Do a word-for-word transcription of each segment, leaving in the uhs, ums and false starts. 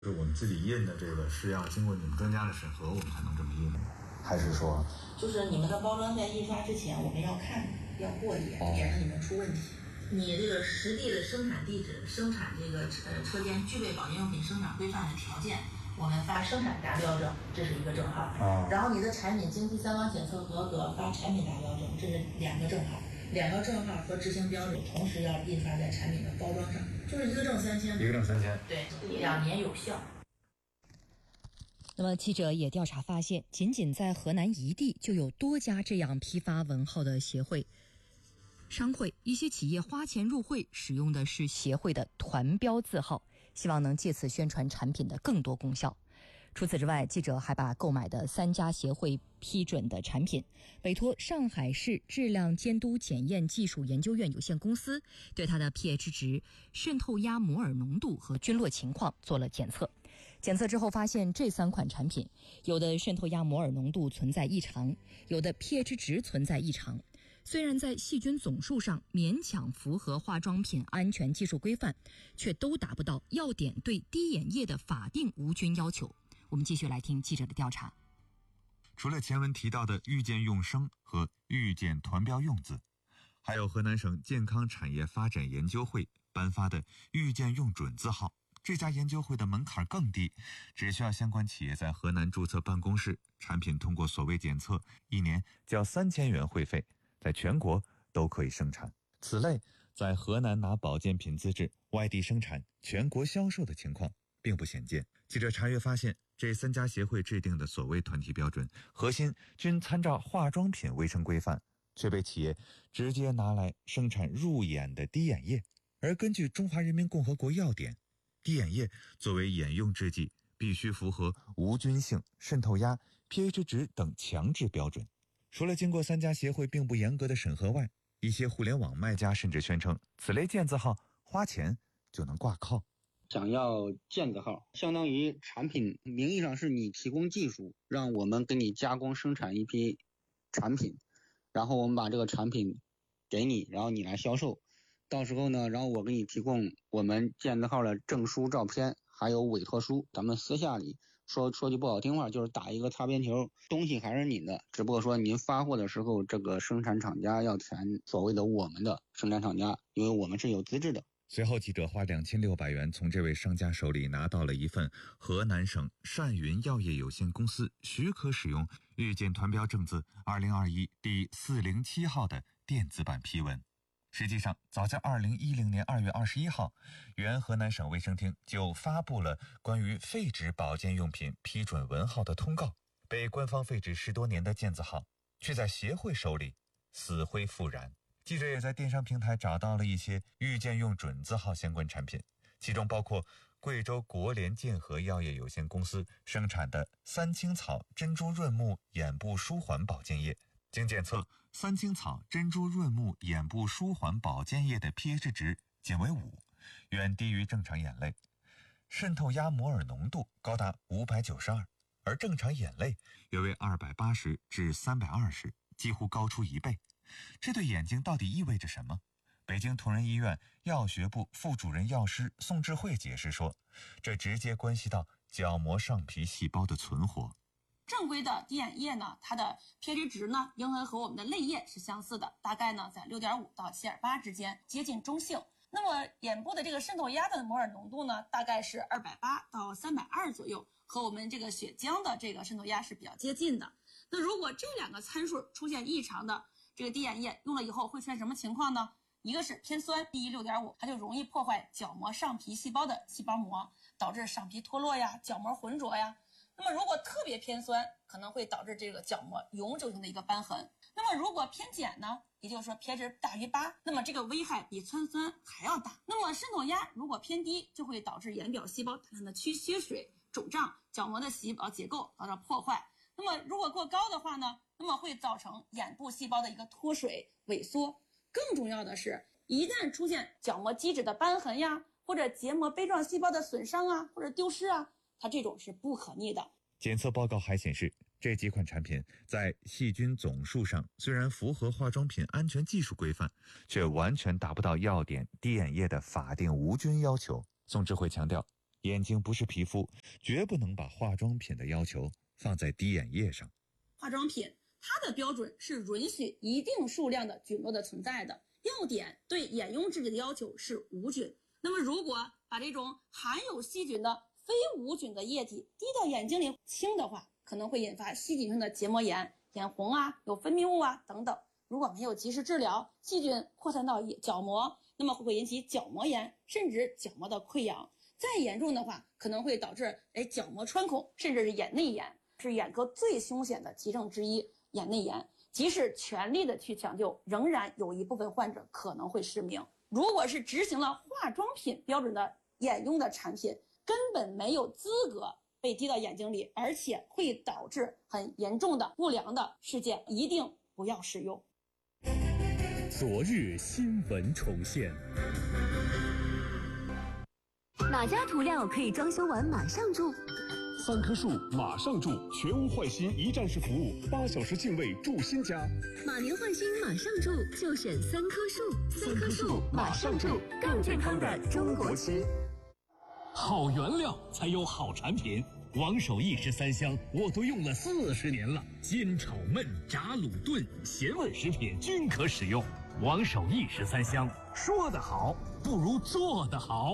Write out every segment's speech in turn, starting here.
是我们自己印的这个是要经过你们专家的审核，我们才能这么印，还是说， 就是你们的包装在印刷之前，我们要看，要过一眼，免得你们出问题。你这个实地的生产地址、生产这个呃车间具备保健用品生产规范的条件，我们发生产达标证，这是一个证号。啊、然后你的产品经第三方检测合格，发产品达标证，这是两个证号。两个证号和执行标准同时要印刷在产品的包装上，就是一个证三千， 一个证三千， 对，两年有效。 那么记者也调查发现，仅仅在河南一地就有多家这样批发文号的协会、商会，一些企业花钱入会，使用的是协会的团标字号，希望能借此宣传产品的更多功效。除此之外，记者还把购买的三家协会批准的产品委托上海市质量监督检验技术研究院有限公司对它的 pH 值、渗透压摩尔浓度和菌落情况做了检测。检测之后发现，这三款产品有的渗透压摩尔浓度存在异常，有的 pH 值存在异常。虽然在细菌总数上勉强符合化妆品安全技术规范，却都达不到药典对滴眼液的法定无菌要求。我们继续来听记者的调查。 除了前文提到的预见用生和预见团标用字，还有河南省健康产业发展研究会颁发的预见用准字号。这家研究会的门槛更低，只需要相关企业在河南注册办公室，产品通过所谓检测，一年交三千元会费，在全国都可以生产。此类在河南拿保健品资质外地生产全国销售的情况并不鲜见。记者查阅发现，这三家协会制定的所谓团体标准，核心均参照化妆品卫生规范，却被企业直接拿来生产入眼的滴眼液。而根据中华人民共和国药典，滴眼液作为眼用制剂，必须符合无菌性、渗透压、pH 值等强制标准。除了经过三家协会并不严格的审核外，一些互联网卖家甚至宣称，此类健字号花钱就能挂靠。 想要健字号，相当于产品名义上是你提供技术，让我们给你加工生产一批产品，然后我们把这个产品给你，然后你来销售。到时候呢，然后我给你提供我们健字号的证书、照片，还有委托书。咱们私下里说说句不好听话，就是打一个擦边球，东西还是你的，只不过说您发货的时候，这个生产厂家要填所谓的我们的生产厂家，因为我们是有资质的。 随后记者花两千六百元从这位商家手里拿到了一份河南省善云药业有限公司许可使用预见团标证字二零二一第四零七号的电子版批文。实际上，早在二零一零年二月二十一号，原河南省卫生厅就发布了关于废止保健用品批准文号的通告，被官方废止十多年的健字号，却在协会手里死灰复燃。记者也在电商平台找到了一些预见用准字号相关产品，其中包括贵州国联健和药业有限公司生产的三青草珍珠润目眼部舒缓保健液。经检测，三青草珍珠润目眼部舒缓保健液的 pH 值仅为五，远低于正常眼泪，渗透压摩尔浓度高达五百九十二，而正常眼泪约为二百八十至三百二十，几乎高出一倍。这对眼睛到底意味着什么？北京同仁医院药学部副主任药师宋智慧解释说，这直接关系到角膜上皮细胞的存活。 正规的滴眼液呢，它的 pH 值呢，应该和我们的泪液是相似的，大概呢在 六点五 到 七点八 之间，接近中性。那么眼部的这个渗透压的摩尔浓度呢，大概是二百八到三百二左右，和我们这个血浆的这个渗透压是比较接近的。那如果这两个参数出现异常的，这个滴眼液用了以后会出现什么情况呢？一个是偏酸，低于 六点五， 它就容易破坏角膜上皮细胞的细胞膜，导致上皮脱落呀，角膜浑浊呀。那么如果特别偏酸，可能会导致这个角膜永久性的一个瘢痕。那么如果偏碱呢，也就是说 pH 值大于八，那么这个危害比氚酸还要大。那么渗透压如果偏低，就会导致眼表细胞大量的缺血水、肿胀，角膜的细胞结构遭到破坏。那么如果过高的话呢，那么会造成眼部细胞的一个脱水萎缩。更重要的是，一旦出现角膜基质的瘢痕呀，或者结膜杯状细胞的损伤啊，或者丢失啊，它这种是不可逆的。 检测报告还显示，这几款产品在细菌总数上虽然符合化妆品安全技术规范，却完全达不到药典滴眼液的法定无菌要求。宋智慧强调， 眼睛不是皮肤，绝不能把化妆品的要求放在滴眼液上。 化妆品它的标准是允许一定数量的菌落的存在的，要点对眼用质地的要求是无菌。那么如果把这种含有细菌的非无菌的液体滴到眼睛里清的话，可能会引发细菌性的结膜炎、眼红啊、有分泌物啊等等。如果没有及时治疗，细菌扩散到角膜，那么会引起角膜炎，甚至角膜的溃疡。再严重的话，可能会导致哎角膜穿孔，甚至是眼内炎，是眼科最凶险的急症之一。眼内炎，即使全力的去抢救，仍然有一部分患者可能会失明。如果是执行了化妆品标准的眼用的产品，根本没有资格被滴到眼睛里，而且会导致很严重的不良的事件，一定不要使用。 昨日新闻重现。 哪家涂料可以装修完马上住？ 三棵树马上住，全屋换新一站式服务，八小时净位住新家。 马年换新马上住，就选三棵树。三棵树马上住，更健康的中国吃。 好原料才有好产品。王守义十三香我都用了四十年了，煎炒焖炸卤炖咸味食品均可使用。王守义十三香，说得好不如做得好。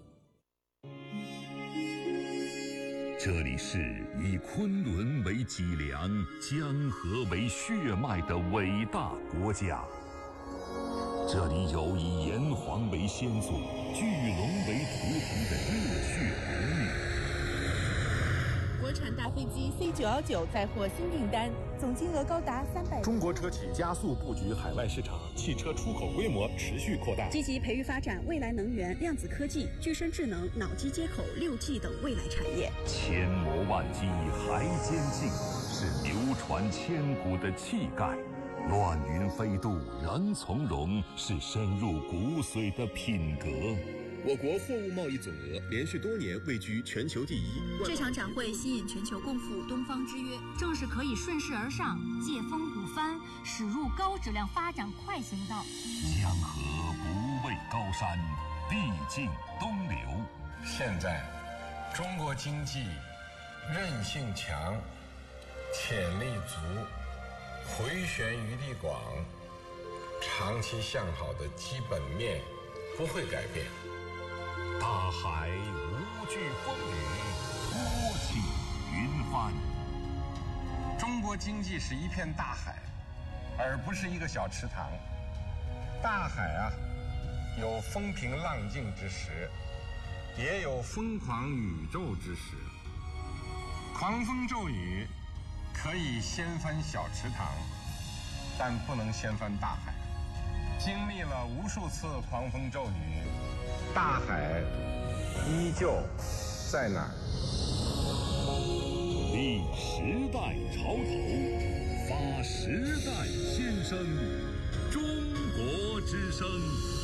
这里是以昆仑为脊梁、江河为血脉的伟大国家。这里有以炎黄为先祖、巨龙为图腾的热血儿女。 国产大飞机 C 九一九载货新订单，总金额高达三百。 中国车企加速布局海外市场，汽车出口规模持续扩大， 积极培育发展未来能源、量子科技、具身智能、脑机接口、六 G 等未来产业。 千磨万击还坚劲，是流传千古的气概。乱云飞渡人从容，是深入骨髓的品格。 我国货物贸易总额连续多年位居全球第一。 这场展会吸引全球共赴东方之约，正是可以顺势而上、借风鼓帆、驶入高质量发展快行道。 江河不畏高山，必尽东流。 现在，中国经济韧性强，潜力足，回旋余地广，长期向好的基本面不会改变。 大海无惧风雨，波起云帆。 中国经济是一片大海，而不是一个小池塘。大海啊，有风平浪静之时，也有疯狂宇宙之时。狂风骤雨可以掀翻小池塘，但不能掀翻大海。经历了无数次狂风骤雨，大海依旧在那儿。 立时代潮头，发时代先声，中国之声。